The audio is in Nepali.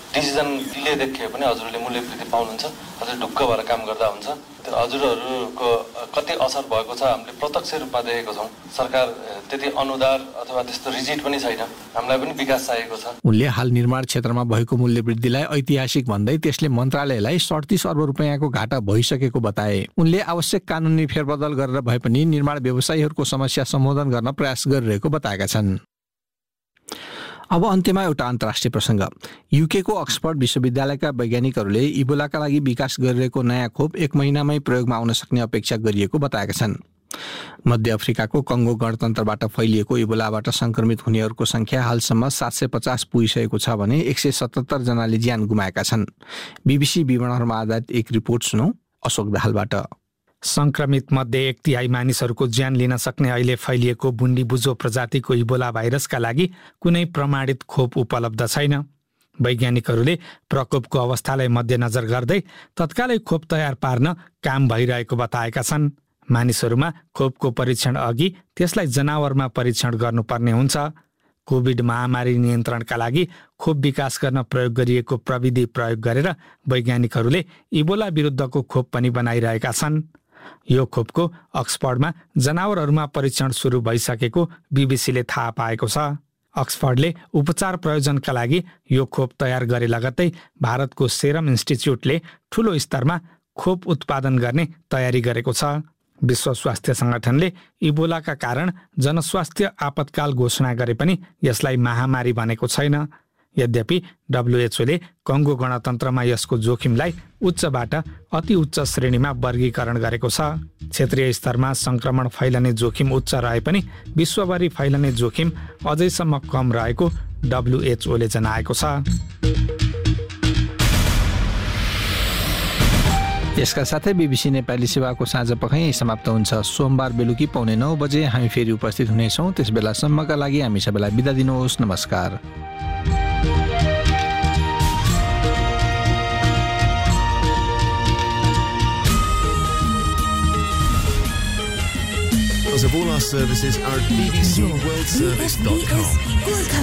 डिसिजन डिले देखिए पनि हजुरले मूल्य वृद्धि पाउनुहुन्छ, हजुर ढुक्क भएर काम गर्दा हुन्छ। हजुरहरूको कति असर भएको छ हामीले प्रत्यक्ष रूपमा देखेको छौँ। सरकार त्यति अनुदार अथवा त्यस्तो रिजिड पनि छैन, हामीलाई पनि विकास चाहिएको छ। उनले हाल निर्माण क्षेत्रमा भएको मूल्य वृद्धिलाई ऐतिहासिक भन्दै त्यसले मन्त्रालयलाई 37 अर्ब रुपैयाँको घाटा भइसकेको बताए। उनले आवश्यक कानुनी फेरबदल गरेर भए पनि निर्माण व्यवसायीहरूको समस्या सम्बोधन गर्न प्रयास गरिरहेको बताएका छन्। अब अन्त्यमा एउटा अन्तर्राष्ट्रिय प्रसङ्ग। युकेको अक्सफोर्ड विश्वविद्यालयका वैज्ञानिकहरूले इबोलाका लागि विकास गरिरहेको नयाँ खोप 1 महिनामै प्रयोगमा आउन सक्ने अपेक्षा गरिएको बताएका छन्। मध्य अफ्रिकाको कङ्गो गणतन्त्रबाट फैलिएको इबोलाबाट संक्रमित हुनेहरूको संख्या हालसम्म 750 पुगिसकेको छ भने 177 जनाले ज्यान गुमाएका छन्। बीबीसी विवरणहरूमा आधारित एक रिपोर्ट सुनौ अशोक दाहालबाट। संक्रमित मध्ये 1/3 मानिसहरूको ज्यान लिन सक्ने अहिले फैलिएको बुन्डीबुजो प्रजातिको इबोला भाइरसका लागि कुनै प्रमाणित खोप उपलब्ध छैन। वैज्ञानिकहरूले प्रकोपको अवस्थालाई मध्यनजर गर्दै तत्कालै खोप तयार पार्न काम भइरहेको बताएका छन्। मानिसहरूमा खोपको परीक्षण अघि त्यसलाई जनावरमा परीक्षण गर्नुपर्ने हुन्छ। कोभिड महामारी नियन्त्रणका लागि खोप विकास गर्न प्रयोग गरिएको प्रविधि प्रयोग गरेर वैज्ञानिकहरूले इबोला विरुद्धको खोप पनि बनाइरहेका छन्। यो खोपको अक्सफोर्डमा जनावरहरूमा परीक्षण सुरु भइसकेको बीबीसीले थाहा पाएको छ। अक्सफोर्डले उपचार प्रयोजनका लागि यो खोप तयार गरे लगत्तै भारतको सेरम इन्स्टिच्युटले ठूलो स्तरमा खोप उत्पादन गर्ने तयारी गरेको छ। विश्व स्वास्थ्य संगठनले इबोलाका कारण जनस्वास्थ्य आपतकाल घोषणा गरे पनि यसलाई महामारी भनेको छैन। यद्यपि डब्ल्युएचओले कङ्गो गणतन्त्रमा यसको जोखिमलाई उच्चबाट अति उच्च श्रेणीमा वर्गीकरण गरेको छ। क्षेत्रीय स्तरमा संक्रमण फैलने जोखिम उच्च रहे पनि विश्वभरि फैलने जोखिम अझैसम्म कम रहेको डब्ल्युएचओले जनाएको छ। यसका साथै बीबीसी नेपाली सेवाको साँझ पख समाप्त हुन्छ। सोमबार बेलुकी 9:15 बजे हामी फेरि उपस्थित हुनेछौँ। त्यस बेलासम्मका लागि हामी सबैलाई बिदा दिनुहोस्। नमस्कार। Of all our services are at bbcworldservice.com.